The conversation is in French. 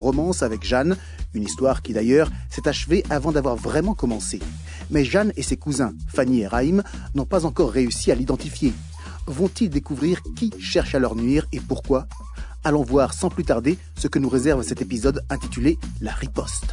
romance avec Jeanne, une histoire qui d'ailleurs s'est achevée avant d'avoir vraiment commencé. Mais Jeanne et ses cousins, Fanny et Raïm, n'ont pas encore réussi à l'identifier. Vont-ils découvrir qui cherche à leur nuire et pourquoi ? Allons voir sans plus tarder ce que nous réserve cet épisode intitulé « La riposte ».